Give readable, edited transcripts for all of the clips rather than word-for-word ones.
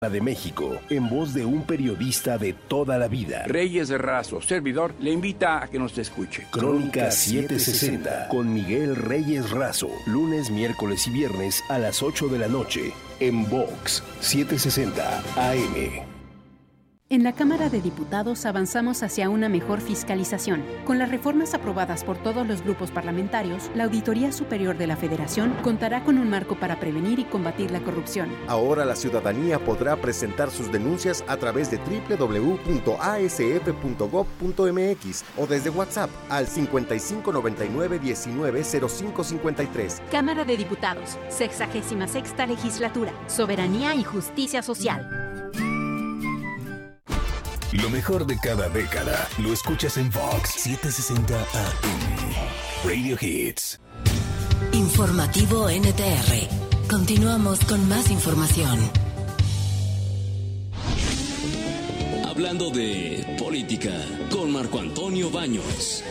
de México, en voz de un periodista de toda la vida. Reyes Razo, servidor, le invita a que nos escuche. Crónica 760 con Miguel Reyes Razo, lunes, miércoles y viernes a las 8 de la noche, en Vox 760 AM. En la Cámara de Diputados avanzamos hacia una mejor fiscalización. Con las reformas aprobadas por todos los grupos parlamentarios, la Auditoría Superior de la Federación contará con un marco para prevenir y combatir la corrupción. Ahora la ciudadanía podrá presentar sus denuncias a través de www.asf.gov.mx o desde WhatsApp al 5599-190553. Cámara de Diputados, 66ª Legislatura, Soberanía y Justicia Social. Lo mejor de cada década lo escuchas en Vox 760 AM. Radio Hits. Informativo NTR. Continuamos con más información. Hablando de política con Marco Antonio Baños.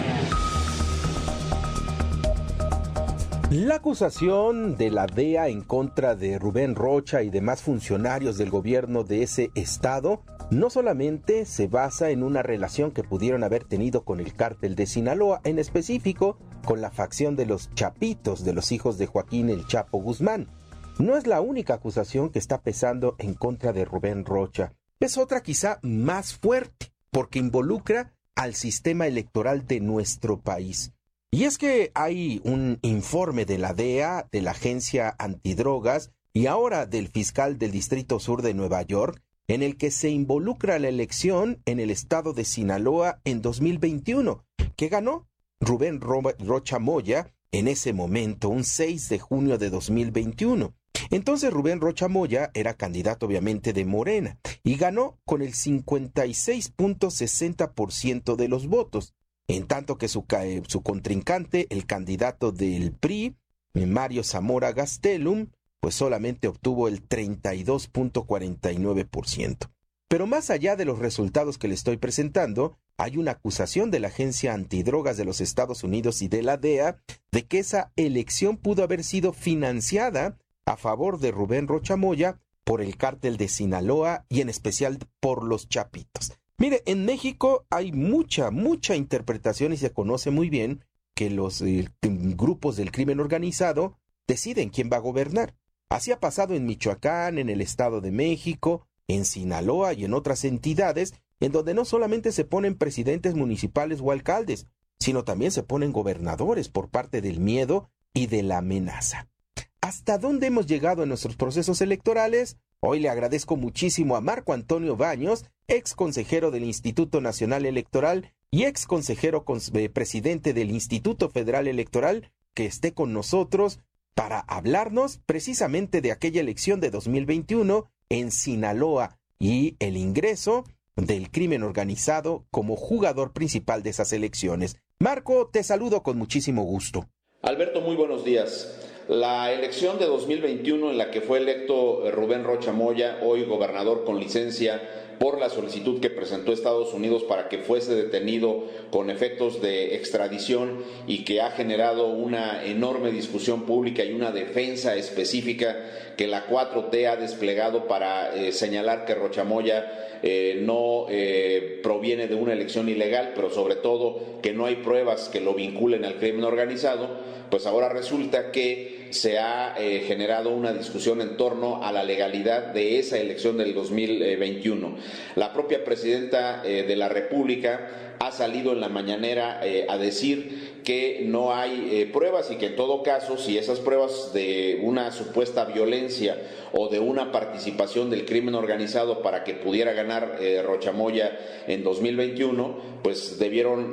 La acusación de la DEA en contra de Rubén Rocha y demás funcionarios del gobierno de ese estado no solamente se basa en una relación que pudieron haber tenido con el cártel de Sinaloa, en específico con la facción de los Chapitos, de los hijos de Joaquín El Chapo Guzmán. No es la única acusación que está pesando en contra de Rubén Rocha. Es otra quizá más fuerte, porque involucra al sistema electoral de nuestro país. Y es que hay un informe de la DEA, de la Agencia Antidrogas y ahora del fiscal del Distrito Sur de Nueva York, en el que se involucra la elección en el estado de Sinaloa en 2021, que ganó Rubén Rocha Moya en ese momento, un 6 de junio de 2021. Entonces Rubén Rocha Moya era candidato obviamente de Morena y ganó con el 56.60% de los votos, en tanto que su contrincante, el candidato del PRI, Mario Zamora Gastelum, pues solamente obtuvo el 32.49%. Pero más allá de los resultados que le estoy presentando, hay una acusación de la Agencia Antidrogas de los Estados Unidos y de la DEA de que esa elección pudo haber sido financiada a favor de Rubén Rocha Moya por el cártel de Sinaloa y en especial por los Chapitos. Mire, en México hay mucha interpretación y se conoce muy bien que los grupos del crimen organizado deciden quién va a gobernar. Así ha pasado en Michoacán, en el Estado de México, en Sinaloa y en otras entidades, en donde no solamente se ponen presidentes municipales o alcaldes, sino también se ponen gobernadores por parte del miedo y de la amenaza. ¿Hasta dónde hemos llegado en nuestros procesos electorales? Hoy le agradezco muchísimo a Marco Antonio Baños, ex consejero del Instituto Nacional Electoral y ex consejero presidente del Instituto Federal Electoral, que esté con nosotros para hablarnos precisamente de aquella elección de 2021 en Sinaloa y el ingreso del crimen organizado como jugador principal de esas elecciones. Marco, te saludo con muchísimo gusto. Alberto, muy buenos días. La elección de 2021 en la que fue electo Rubén Rocha Moya, hoy gobernador con licencia, por la solicitud que presentó Estados Unidos para que fuese detenido con efectos de extradición y que ha generado una enorme discusión pública y una defensa específica que la 4T ha desplegado para señalar que Rocha Moya no proviene de una elección ilegal, pero sobre todo que no hay pruebas que lo vinculen al crimen organizado, pues ahora resulta que se ha generado una discusión en torno a la legalidad de esa elección del 2021. La propia presidenta de la República ha salido en la mañanera a decir que no hay pruebas y que en todo caso, si esas pruebas de una supuesta violencia o de una participación del crimen organizado para que pudiera ganar Rocha Moya en 2021, pues debieron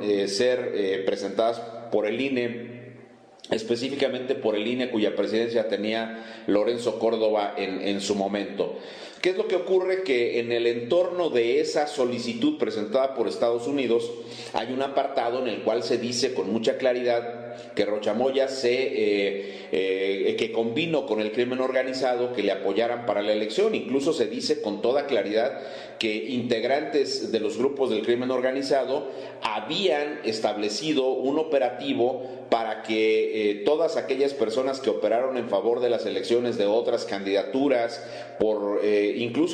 ser presentadas por el INE, específicamente por el INE, cuya presidencia tenía Lorenzo Córdoba en su momento. ¿Qué es lo que ocurre? Que en el entorno de esa solicitud presentada por Estados Unidos hay un apartado en el cual se dice con mucha claridad que Rocha Moya que convino con el crimen organizado que le apoyaran para la elección. Incluso se dice con toda claridad que integrantes de los grupos del crimen organizado habían establecido un operativo para que todas aquellas personas que operaron en favor de las elecciones de otras candidaturas, incluso